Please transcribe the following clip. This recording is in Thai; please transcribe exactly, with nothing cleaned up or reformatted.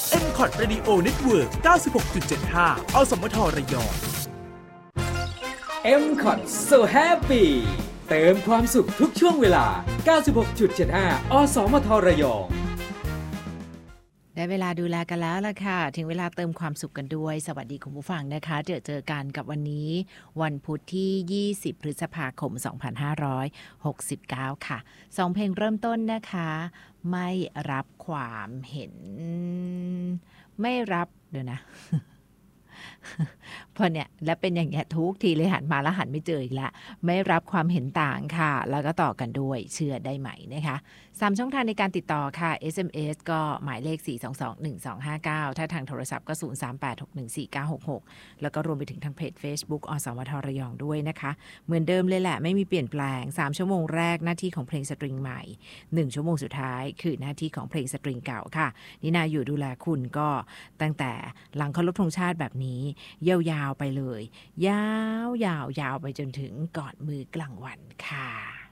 เอ็ม คอท Radio Network เก้าสิบหกจุดเจ็ดห้า อสมทระยองเอ็ม คอท So Happy เติมความสุขทุกช่วงเวลา เก้าสิบหกจุดเจ็ดห้า อสมทระยองได้เวลาดูแลกันแล้วล่ะค่ะถึงเวลาเติมความสุขกันด้วยสวัสดีคุณผู้ฟังนะคะเจอเจอกันกับวันนี้วันพุธที่ยี่สิบพฤษภาคมสองพันห้าร้อยหกสิบเก้าค่ะสองเพลงเริ่มต้นนะคะไม่รับความเห็นไม่รับเดี๋ยวนะ พอเนี่ยแล้วเป็นอย่างเงี้ยทุกทีเลยหันมาแล้วหันไม่เจออีกละไม่รับความเห็นต่างค่ะแล้วก็ต่อกันด้วยเชื่อได้ไหมนะคะสามช่องทางในการติดต่อค่ะ เอส เอ็ม เอส ก็หมายเลขสี่ สอง สอง หนึ่ง สอง ห้า เก้าถ้าทางโทรศัพท์ก็ศูนย์ สาม แปด หก หนึ่ง สี่ เก้า หก หกแล้วก็รวมไปถึงทางเพจ Facebook อสมทระยองด้วยนะคะเหมือนเดิมเลยแหละไม่มีเปลี่ยนแปลงสามชั่วโมงแรกหน้าที่ของเพลงสตริงใหม่หนึ่งชั่วโมงสุดท้ายคือหน้าที่ของเพลงสตริงเก่าค่ะนี่นาอยู่ดูแลคุณก็ตั้งแต่หลังเคารพธงชาติแบบนี้ยาวๆไปเลยยาวยาวยาวไปจนถึงก่อนมื้อกลางวันค่ะ